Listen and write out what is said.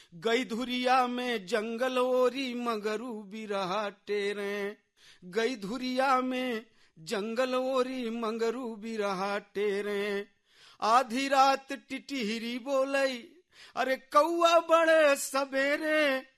गई धुरिया में जंगल ओरी मगरू बिरहा टेरे, गई धुरिया में जंगल ओरी मंगरू बिरहा टेरे। आधी रात टिटहिरी बोलई, अरे कौआ बड़े सवेरे,